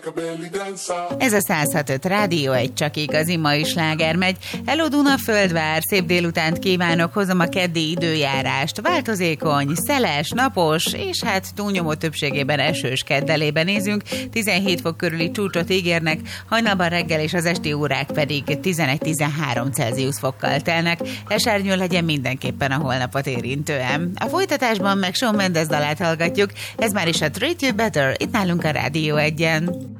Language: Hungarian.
Ez a 106.5 Rádió, egy csak igazi mai sláger megy. Hello Dunaföldvár, szép délutánt kívánok, hozom a keddi időjárást. Változékony, szeles, napos, és hát túlnyomó többségében esős keddelében nézünk. 17 fok körüli csúcsot ígérnek, hajnalban reggel és az esti órák pedig 11-13 Celsius fokkal telnek. Esernyő legyen mindenképpen a holnapot érintően. A folytatásban meg Shawn Mendes dalát hallgatjuk, ez már is a Treat You Better, itt nálunk a Rádió 1-en.